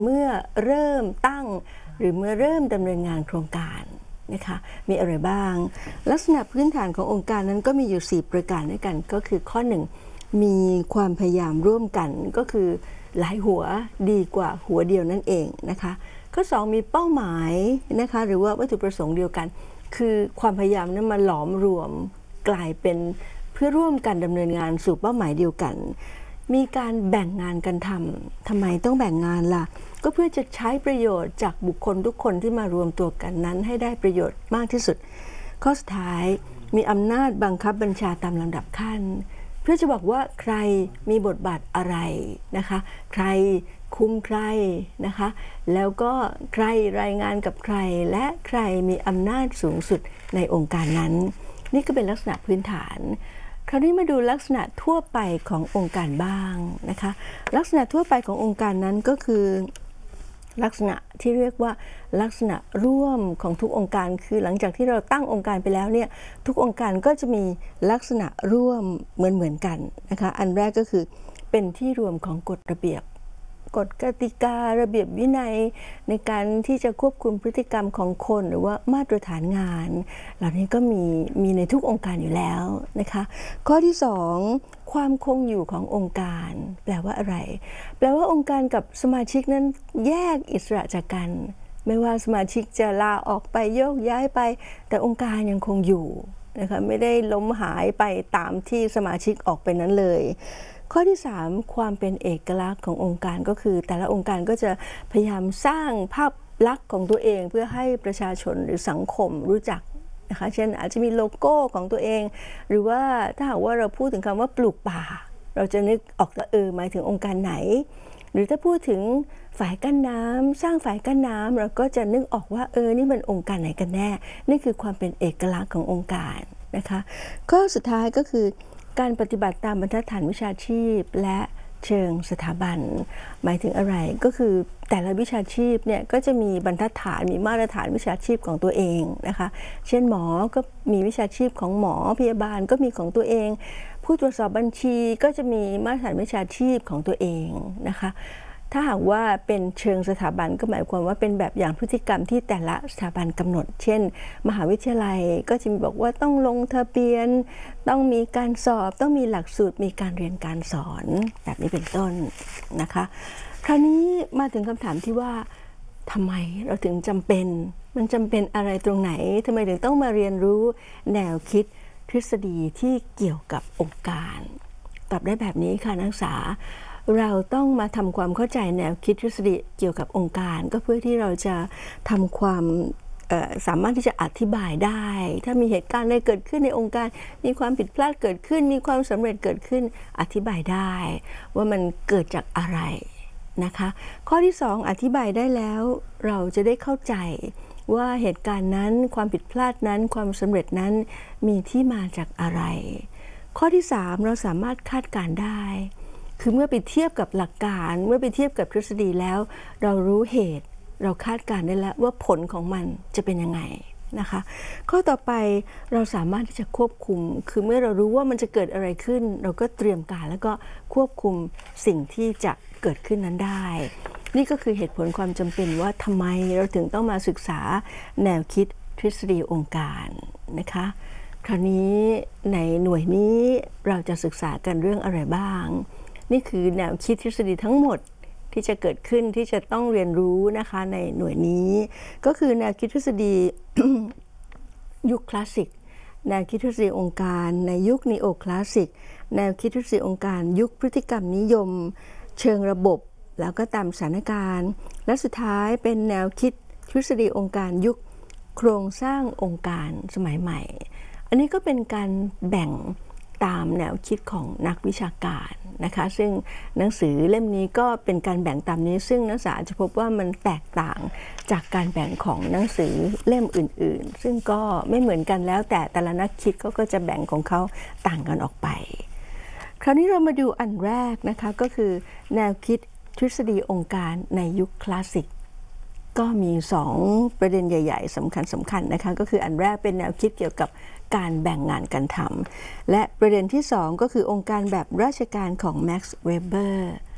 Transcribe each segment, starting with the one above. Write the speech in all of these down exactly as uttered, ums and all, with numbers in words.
เมื่อเริ่มตั้งหรือเมื่อเริ่มดำเนินงานโครงการนะคะมีอะไรบ้างลักษณะพื้นฐานขององค์การนั้นก็มีอยู่สี่ประการด้วยกันก็คือข้อหนึ่งมีความพยายามร่วมกันก็คือหลายหัวดีกว่าหัวเดียวนั่นเองนะคะข้อสองมีเป้าหมายนะคะหรือว่าวัตถุประสงค์เดียวกันคือความพยายามนั้นมาหลอมรวมกลายเป็นเพื่อร่วมกันดำเนินงานสู่เป้าหมายเดียวกันมีการแบ่งงานกันทำทำไมต้องแบ่งงานล่ะก็เพื่อจะใช้ประโยชน์จากบุคคลทุกคนที่มารวมตัวกันนั้นให้ได้ประโยชน์มากที่สุดข้อสุดท้ายมีอำนาจบังคับบัญชาตามลำดับขั้นเพื่อจะบอกว่าใครมีบทบาทอะไรนะคะใครคุมใครนะคะแล้วก็ใครรายงานกับใครและใครมีอำนาจสูงสุดในองค์การนั้นนี่ก็เป็นลักษณะพื้นฐานคราวนี้มาดูลักษณะทั่วไปขององค์การบ้างนะคะลักษณะทั่วไปขององค์การนั้นก็คือลักษณะที่เรียกว่าลักษณะร่วมของทุกองค์การคือหลังจากที่เราตั้งองค์การไปแล้วเนี่ยทุกองค์การก็จะมีลักษณะร่วมเหมือนเหมือนกันนะคะอันแรกก็คือเป็นที่รวมของกฎระเบียบกฎกติการะเบียบวินัยในการที่จะควบคุมพฤติกรรมของคนหรือว่ามาตรฐานงานเหล่านี้ก็มีมีในทุกองค์การอยู่แล้วนะคะข้อที่สองความคงอยู่ขององค์การแปลว่าอะไรแปลว่าองค์การกับสมาชิกนั้นแยกอิสระจากกันไม่ว่าสมาชิกจะลาออกไปโยกย้ายไปแต่องค์การยังคงอยู่นะคะไม่ได้ล้มหายไปตามที่สมาชิกออกไปนั้นเลยข้อที่สามความเป็นเอกลักษณ์ขององค์การก็คือแต่ละองค์การก็จะพยายามสร้างภาพลักษณ์ของตัวเองเพื่อให้ประชาชนหรือสังคมรู้จักนะคะเช่นอาจจะมีโลโก้ของตัวเองหรือว่าถ้าหากว่าเราพูดถึงคำว่าปลูกป่าเราจะนึกออกว่าเออหมายถึงองค์การไหนหรือถ้าพูดถึงฝายกั้นน้ำสร้างฝายกั้นน้ำเราก็จะนึกออกว่าเออนี่มันองค์การไหนกันแน่นี่คือความเป็นเอกลักษณ์ขององค์การนะคะข้อสุดท้ายก็คือการปฏิบัติตามบรรทัดฐานวิชาชีพและเชิงสถาบันหมายถึงอะไรก็คือแต่ละวิชาชีพเนี่ยก็จะมีบรรทัดฐานมีมาตรฐานวิชาชีพของตัวเองนะคะเช่นหมอก็มีวิชาชีพของหมอพยาบาลก็มีของตัวเองผู้ตรวจสอบบัญชีก็จะมีมาตรฐานวิชาชีพของตัวเองนะคะถ้าหากว่าเป็นเชิงสถาบันก็หมายความว่าเป็นแบบอย่างพฤติกรรมที่แต่ละสถาบันกำหนดเช่นมหาวิทยาลัยก็จะมีบอกว่าต้องลงทะเบียนต้องมีการสอบต้องมีหลักสูตรมีการเรียนการสอนแบบนี้เป็นต้นนะคะคราวนี้มาถึงคำถามที่ว่าทำไมเราถึงจำเป็นมันจำเป็นอะไรตรงไหนทำไมถึงต้องมาเรียนรู้แนวคิดทฤษฎีที่เกี่ยวกับองค์การตอบได้แบบนี้ค่ะนักศึกษาเราต้องมาทำความเข้าใจแนวคิดทฤษฎีเกี่ยวกับองค์การก็เพื่อที่เราจะทำความสามารถที่จะอธิบายได้ถ้ามีเหตุการณ์อะไรเกิดขึ้นในองค์การมีความผิดพลาดเกิดขึ้นมีความสำเร็จเกิดขึ้นอธิบายได้ว่ามันเกิดจากอะไรนะคะข้อที่สองอธิบายได้แล้วเราจะได้เข้าใจว่าเหตุการณ์นั้นความผิดพลาดนั้นความสำเร็จนั้นมีที่มาจากอะไรข้อที่สามเราสามารถคาดการณ์ได้คือเมื่อไปเทียบกับหลักการเมื่อไปเทียบกับทฤษฎีแล้วเรารู้เหตุเราคาดการณ์ได้แล้วว่าผลของมันจะเป็นยังไงนะคะข้อต่อไปเราสามารถที่จะควบคุมคือเมื่อเรารู้ว่ามันจะเกิดอะไรขึ้นเราก็เตรียมการแล้วก็ควบคุมสิ่งที่จะเกิดขึ้นนั้นได้นี่ก็คือเหตุผลความจำเป็นว่าทำไมเราถึงต้องมาศึกษาแนวคิดทฤษฎีองค์การนะคะคราวนี้ในหน่วยนี้เราจะศึกษากันเรื่องอะไรบ้างนี่คือแนวคิดทฤษฎีทั้งหมดที่จะเกิดขึ้นที่จะต้องเรียนรู้นะคะในหน่วยนี้ก็คือแนวคิดทฤษฎี ยุคคลาสสิกแนวคิดทฤษฎีองค์การในยุคนีโอคลาสสิกแนวคิดทฤษฎีองค์การยุคพฤติกรรมนิยมเชิงระบบแล้วก็ตามสถานการณ์และสุดท้ายเป็นแนวคิดทฤษฎีองค์การยุคโครงสร้างองค์การสมัยใหม่อันนี้ก็เป็นการแบ่งตามแนวคิดของนักวิชาการนะคะซึ่งหนังสือเล่มนี้ก็เป็นการแบ่งตามนี้ซึ่งนักศึกษาจะพบว่ามันแตกต่างจากการแบ่งของหนังสือเล่มอื่นๆซึ่งก็ไม่เหมือนกันแล้วแต่แต่ละนักคิดเขาก็จะแบ่งของเขาต่างกันออกไปคราวนี้เรามาดูอันแรกนะคะก็คือแนวคิดทฤษฎีองค์การในยุคคลาสสิกก็มีสองประเด็นใหญ่ๆสำคัญสำคัญนะคะก็คืออันแรกเป็นแนวคิดเกี่ยวกับการแบ่งงานกันทำและประเด็นที่สองก็คือองค์การแบบราชการของแม็กซ์เวเบอร์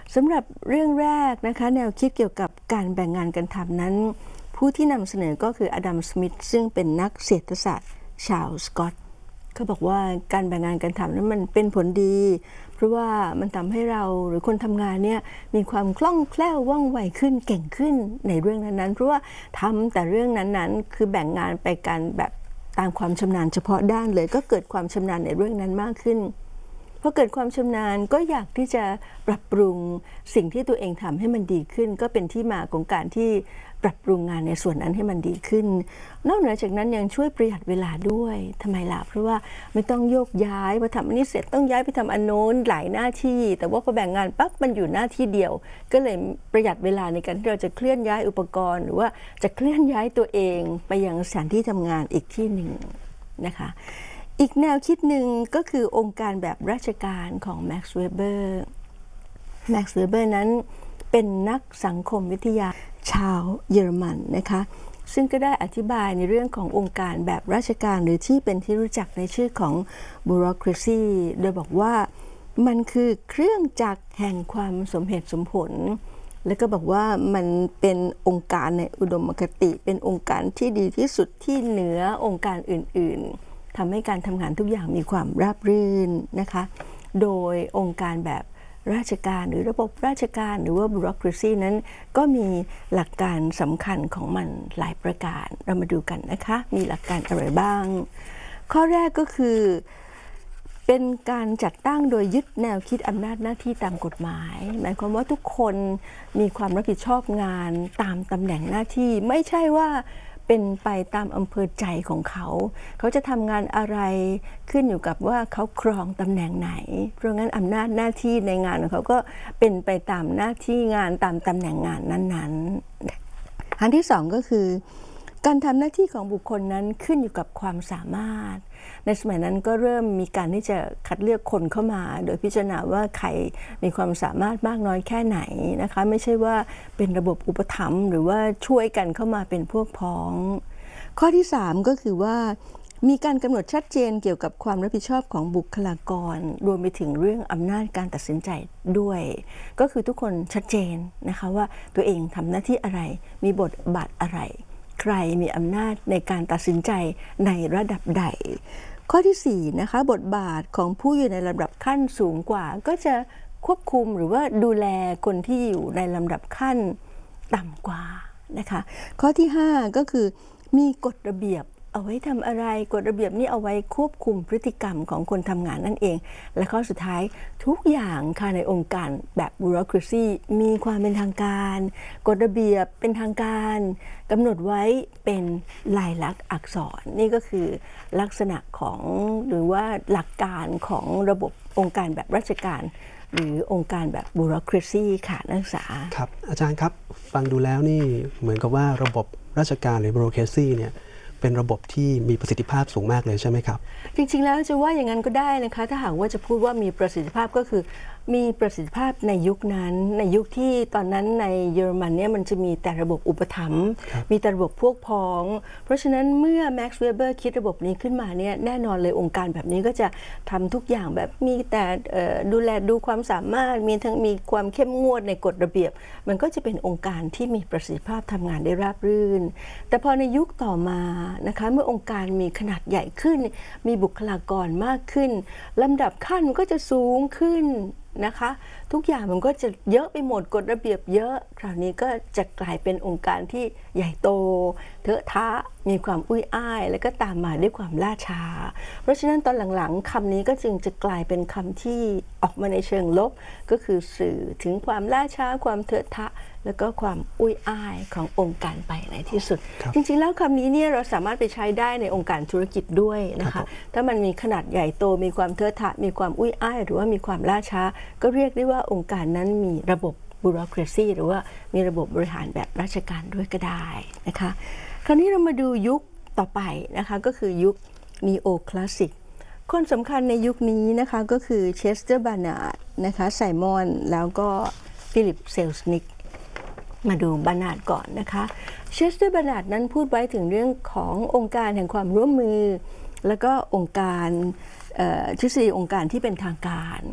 สำหรับเรื่องแรกนะคะแนวคิดเกี่ยวกับการแบ่งงานกันทำนั้นผู้ที่นำเสนอก็คืออดัมสมิธซึ่งเป็นนักเศรษฐศาสตร์ชาวสกอตเขาบอกว่าการแบ่งงานกันทำนั้นมันเป็นผลดีเพราะว่ามันทำให้เราหรือคนทำงานเนี่ยมีความคล่องแคล่วว่องไวขึ้นเก่งขึ้นในเรื่องนั้นๆเพราะว่าทำแต่เรื่องนั้นๆคือแบ่งงานไปกันแบบตามความชำนาญเฉพาะด้านเลยก็เกิดความชำนาญในเรื่องนั้นมากขึ้นพอเกิดความชำนาญก็อยากที่จะปรับปรุงสิ่งที่ตัวเองทำให้มันดีขึ้นก็เป็นที่มาของการที่ปรับปรุงงานในส่วนนั้นให้มันดีขึ้นนอกเหนือจากนั้นยังช่วยประหยัดเวลาด้วยทำไมล่ะเพราะว่าไม่ต้องโยกย้ายพอทำอันนี้เสร็จต้องย้ายไปทำอันโน้นหลายหน้าที่แต่ว่าพอแบ่งงานปั๊บมันอยู่หน้าที่เดียวก็เลยประหยัดเวลาในการที่เราจะเคลื่อนย้ายอุปกรณ์หรือว่าจะเคลื่อนย้ายตัวเองไปยังสถานที่ทำงานอีกที่หนึ่งนะคะอีกแนวคิดหนึ่งก็คือองค์การแบบราชการของแม็กซ์เวเบอร์แม็กซ์เวเบอร์นั้นเป็นนักสังคมวิทยาชาวเยอรมันนะคะซึ่งก็ได้อธิบายในเรื่องขององค์การแบบราชการหรือที่เป็นที่รู้จักในชื่อของ bureaucracy โดยบอกว่ามันคือเครื่องจักรแห่งความสมเหตุสมผลแล้วก็บอกว่ามันเป็นองค์การในอุดมคติเป็นองค์การที่ดีที่สุดที่เหนือองค์การอื่นๆทำให้การทำงานทุกอย่างมีความราบรื่นนะคะโดยองค์การแบบราชการหรือระบบราชการหรือว่า bureaucracy นั้นก็มีหลักการสำคัญของมันหลายประการเรามาดูกันนะคะมีหลักการอะไรบ้างข้อแรกก็คือเป็นการจัดตั้งโดยยึดแนวคิดอำนาจหน้าที่ตามกฎหมายหมายความว่าทุกคนมีความรับผิดชอบงานตามตำแหน่งหน้าที่ไม่ใช่ว่าเป็นไปตามอำเภอใจของเขาเขาจะทำงานอะไรขึ้นอยู่กับว่าเขาครองตำแหน่งไหนเพราะงั้นอำนาจหน้าที่ในงานของเขาก็เป็นไปตามหน้าที่งานตามตำแหน่งงานนั้นๆอันที่สองก็คือการทำหน้าที่ของบุคคลนั้นขึ้นอยู่กับความสามารถในสมัยนั้นก็เริ่มมีการที่จะคัดเลือกคนเข้ามาโดยพิจารณาว่าใครมีความสามารถมากน้อยแค่ไหนนะคะไม่ใช่ว่าเป็นระบบอุปถัมภ์หรือว่าช่วยกันเข้ามาเป็นพวกพ้องข้อที่สามก็คือว่ามีการกำหนดชัดเจนเกี่ยวกับความรับผิดชอบของบุคลากรรวมไปถึงเรื่องอำนาจการตัดสินใจด้วยก็คือทุกคนชัดเจนนะคะว่าตัวเองทำหน้าที่อะไรมีบทบาทอะไรใครมีอำนาจในการตัดสินใจในระดับใดข้อที่สี่นะคะบทบาทของผู้อยู่ในลำดับขั้นสูงกว่าก็จะควบคุมหรือว่าดูแลคนที่อยู่ในลำดับขั้นต่ำกว่านะคะข้อที่ห้าก็คือมีกฎระเบียบเอาไว้ทำอะไรกฎระเบียบนี้เอาไว้ควบคุมพฤติกรรมของคนทำงานนั่นเองและข้อสุดท้ายทุกอย่างค่ะในองค์การแบบ bureaucracy มีความเป็นทางการกฎระเบียบเป็นทางการกำหนดไว้เป็นลายลักษณ์อักษรนี่ก็คือลักษณะของหรือว่าหลักการของระบบองค์การแบบราชการหรือองค์การแบบ bureaucracy ค่ะนักศึกษาครับอาจารย์ครับฟังดูแล้วนี่เหมือนกับว่าระบบราชการหรือ bureaucracy เนี่ยเป็นระบบที่มีประสิทธิภาพสูงมากเลยใช่ไหมครับจริงๆแล้วจะว่าอย่างนั้นก็ได้นะคะถ้าหากว่าจะพูดว่ามีประสิทธิภาพก็คือมีประสิทธิภาพในยุคนั้นในยุคที่ตอนนั้นในเยอรมันเนี่ยมันจะมีแต่ระบบอุปถัมภ์มีแต่ระบบพวกพ้องเพราะฉะนั้นเมื่อแม็กซ์เวเบอร์คิดระบบนี้ขึ้นมาเนี่ยแน่นอนเลยองค์การแบบนี้ก็จะทำทุกอย่างแบบมีแต่ดูแลดูความสามารถมีทั้งมีความเข้มงวดในกฎระเบียบมันก็จะเป็นองค์การที่มีประสิทธิภาพทำงานได้ราบรื่นแต่พอในยุคต่อมานะคะเมื่อองค์การมีขนาดใหญ่ขึ้นมีบุคลากรมากขึ้นลำดับขั้นมันก็จะสูงขึ้นนะคะทุกอย่างมันก็จะเยอะไปหมดกฎระเบียบเยอะคราวนี้ก็จะกลายเป็นองค์การที่ใหญ่โตเถอะทะมีความอุ้ยอ้ายแล้วก็ตามมาด้วยความล่าช้าเพราะฉะนั้นตอนหลังๆคำนี้ก็จึงจะกลายเป็นคำที่ออกมาในเชิงลบก็คือสื่อถึงความล่าช้าความเถอะทะแล้วก็ความอุ้ยอ้ายขององค์การไปในที่สุดจริงๆแล้วคำนี้เนี่ยเราสามารถไปใช้ได้ในองค์การธุรกิจด้วยนะคะถ้ามันมีขนาดใหญ่โตมีความเถอะทะมีความอุ้ยอ้ายหรือว่ามีความล่าช้าก็เรียกได้ว่าองค์การนั้นมีระบบ bureaucracy หรือว่ามีระบบบริหารแบบราชการด้วยก็ได้นะคะคราวนี้เรามาดูยุคต่อไปนะคะก็คือยุค Neo Classic คนสำคัญในยุคนี้นะคะก็คือเชสเตอร์บาร์นาร์ดนะคะไซมอนแล้วก็ฟิลิปเซลสนิกมาดูบาร์นาร์ดก่อนนะคะเชสเตอร์บาร์นาร์ดนั้นพูดไว้ถึงเรื่องขององค์การแห่งความร่วมมือแล้วก็องค์การทฤษฎีองค์การที่เป็นทางการ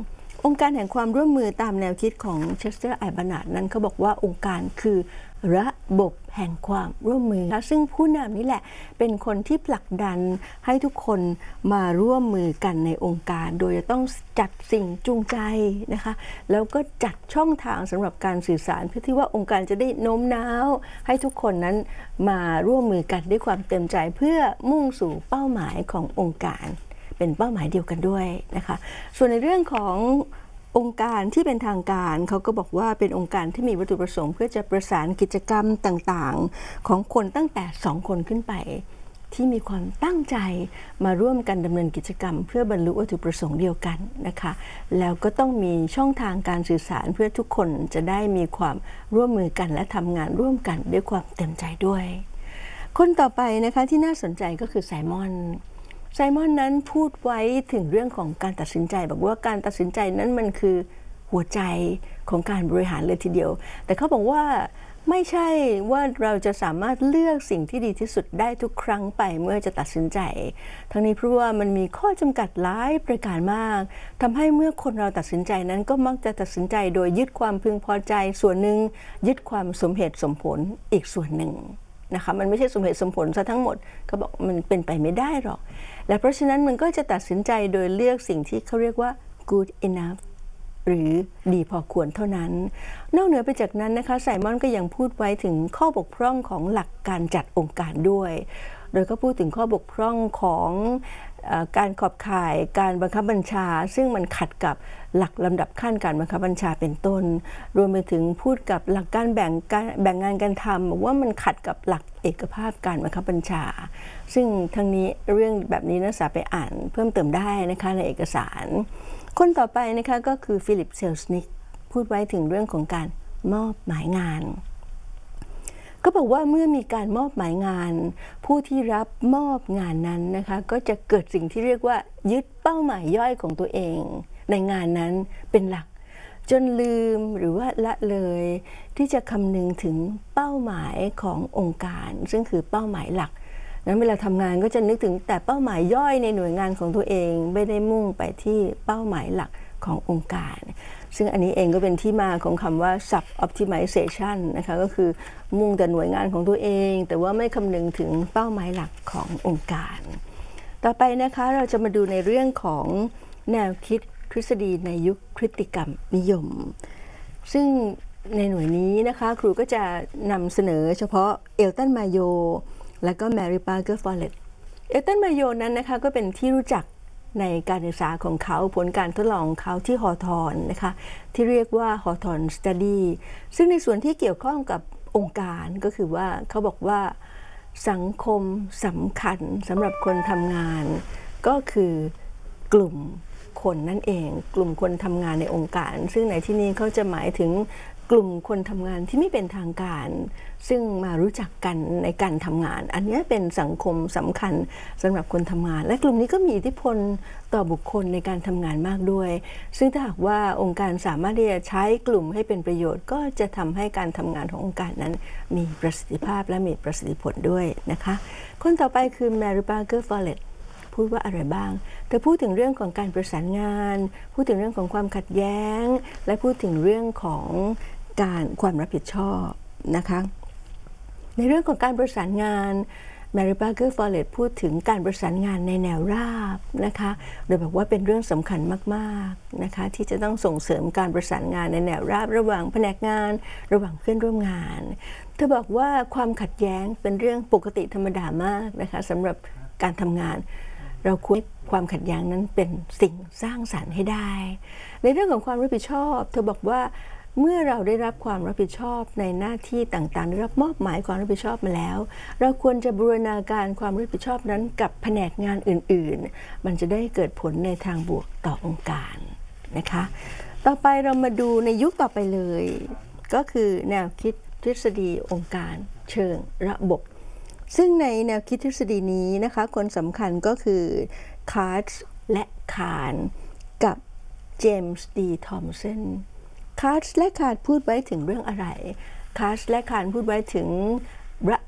องค์การแห่งความร่วมมือตามแนวคิดของเชสเตอร์ ไอบานาร์ดนั้นเขาบอกว่าองค์การคือระบบแห่งความร่วมมือซึ่งผู้นำนี่แหละเป็นคนที่ผลักดันให้ทุกคนมาร่วมมือกันในองค์การโดยจะต้องจัดสิ่งจูงใจนะคะแล้วก็จัดช่องทางสำหรับการสื่อสารเพื่อที่ว่าองค์การจะได้โน้มน้าวให้ทุกคนนั้นมาร่วมมือกันด้วยความเต็มใจเพื่อมุ่งสู่เป้าหมายขององค์การเป็นเป้าหมายเดียวกันด้วยนะคะส่วนในเรื่องขององค์การที่เป็นทางการเขาก็บอกว่าเป็นองค์การที่มีวัตถุประสงค์เพื่อจะประสานกิจกรรมต่างๆของคนตั้งแต่สองคนขึ้นไปที่มีความตั้งใจมาร่วมกันดำเนินกิจกรรมเพื่อบรรลุวัตถุประสงค์เดียวกันนะคะแล้วก็ต้องมีช่องทางการสื่อสารเพื่อทุกคนจะได้มีความร่วมมือกันและทำงานร่วมกันด้วยความเต็มใจด้วยคนต่อไปนะคะที่น่าสนใจก็คือไซมอนไซมอนนั้นพูดไว้ถึงเรื่องของการตัดสินใจบอกว่าการตัดสินใจนั้นมันคือหัวใจของการบริหารเลยทีเดียวแต่เขาบอกว่าไม่ใช่ว่าเราจะสามารถเลือกสิ่งที่ดีที่สุดได้ทุกครั้งไปเมื่อจะตัดสินใจทั้งนี้เพราะว่ามันมีข้อจำกัดหลายประการมากทำให้เมื่อคนเราตัดสินใจนั้นก็มักจะตัดสินใจโดยยึดความพึงพอใจส่วนหนึ่งยึดความสมเหตุสมผลอีกส่วนหนึ่งนะคะมันไม่ใช่สมเหตุสมผลซะทั้งหมดก็บอกมันเป็นไปไม่ได้หรอกและเพราะฉะนั้นมันก็จะตัดสินใจโดยเลือกสิ่งที่เขาเรียกว่า good enough หรือดีพอควรเท่านั้นนอกเหนือไปจากนั้นนะคะไซมอนก็ยังพูดไว้ถึงข้อบกพร่องของหลักการจัดองค์การด้วยโดยก็พูดถึงข้อบกพร่องของการขอบข่ายการบังคับบัญชาซึ่งมันขัดกับหลักลำดับขั้นการบังคับบัญชาเป็นต้นรวมไปถึงพูดกับหลักการแบ่งการแบ่งงานการทำบอกว่ามันขัดกับหลักเอกภาพการบังคับบัญชาซึ่งทั้งนี้เรื่องแบบนี้นักศึกษาไปอ่านเพิ่มเติมได้นะคะในเอกสารคนต่อไปนะคะก็คือฟิลิปเซลสนิกพูดไว้ถึงเรื่องของการมอบหมายงานก็บอกว่าเมื่อมีการมอบหมายงานผู้ที่รับมอบงานนั้นนะคะก็จะเกิดสิ่งที่เรียกว่ายึดเป้าหมายย่อยของตัวเองในงานนั้นเป็นหลักจนลืมหรือว่าละเลยที่จะคำนึงถึงเป้าหมายขององค์การซึ่งคือเป้าหมายหลักนั้นเวลาทำงานก็จะนึกถึงแต่เป้าหมายย่อยในหน่วยงานของตัวเองไม่ได้มุ่งไปที่เป้าหมายหลักขององค์การซึ่งอันนี้เองก็เป็นที่มาของคำว่า sub optimization นะคะก็คือมุ่งแต่หน่วยงานของตัวเองแต่ว่าไม่คำนึงถึงเป้าหมายหลักขององค์การต่อไปนะคะเราจะมาดูในเรื่องของแนวคิดทฤษฎีในยุคพฤติกรรมนิยมซึ่งในหน่วยนี้นะคะครูก็จะนำเสนอเฉพาะเอลตันมาโยและก็แมรี่ ปาร์เกอร์ ฟอลเลตเอลตันมาโยนั้นนะคะก็เป็นที่รู้จักในการศึกษาของเขาผลการทดลองของเขาที่ฮอทอนนะคะที่เรียกว่าฮอทอนสตัดดี้ซึ่งในส่วนที่เกี่ยวข้องกับองค์การก็คือว่าเขาบอกว่าสังคมสำคัญสำหรับคนทำงานก็คือกลุ่มคนนั่นเองกลุ่มคนทำงานในองค์การซึ่งในที่นี้เขาจะหมายถึงกลุ่มคนทำงานที่ไม่เป็นทางการซึ่งมารู้จักกันในการทำงานอันนี้เป็นสังคมสำคัญสำหรับคนทำงานและกลุ่มนี้ก็มีอิทธิพลต่อบุคคลในการทำงานมากด้วยซึ่งถ้าหากว่าองค์การสามารถที่จะใช้กลุ่มให้เป็นประโยชน์ก็จะทำให้การทำงานขององค์การนั้นมีประสิทธิภาพและมีประสิทธิผลด้วยนะคะคนต่อไปคือแมรี่ ปาร์เกอร์ ฟอลเลตพูดว่าอะไรบ้างเธอพูดถึงเรื่องของการประสานงานพูดถึงเรื่องของความขัดแย้งและพูดถึงเรื่องของการความรับผิดชอบนะคะในเรื่องของการประสานงานแมรี่ ปาร์เกอร์ ฟอลเลตพูดถึงการประสานงานในแนวราบนะคะโดยบอกว่าเป็นเรื่องสำคัญมากๆนะคะที่จะต้องส่งเสริมการประสานงานในแนวราบระหว่างแผนกงานระหว่างเพื่อนร่วมงานเธอบอกว่าความขัดแย้งเป็นเรื่องปกติธรรมดามากนะคะสำหรับการทำงานเราควรความขัดแย้งนั้นเป็นสิ่งสร้างสรรค์ให้ได้ในเรื่องของความรับผิดชอบเธอบอกว่าเมื่อเราได้รับความรับผิดชอบในหน้าที่ต่างๆได้รับมอบหมายความรับผิดชอบมาแล้วเราควรจะบูรณาการความรับผิดชอบนั้นกับแผนกงานอื่นๆมันจะได้เกิดผลในทางบวกต่อองค์การนะคะต่อไปเรามาดูในยุคต่อไปเลยก็คือแนวคิดทฤษฎีองค์การเชิงระบบซึ่งในแนวคิดทฤษฎีนี้นะคะคนสำคัญก็คือคาร์ชและคาร์นกับเจมส์ ดี ทอมสันคาร์ชและคาร์นพูดไว้ถึงเรื่องอะไรคาร์ชและคาร์นพูดไว้ถึงระ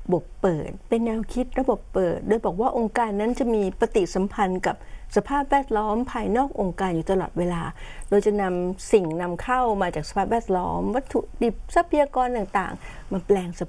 บบเปิดเป็นแนวคิดระบบเปิดโดยบอกว่าองค์การนั้นจะมีปฏิสัมพันธ์กับสภาพแวดล้อมภายนอกองค์การอยู่ตลอดเวลาโดยจะนำสิ่งนำเข้ามาจากสภาพแวดล้อมวัตถุดิบทรัพยากรต่างๆมาแปลง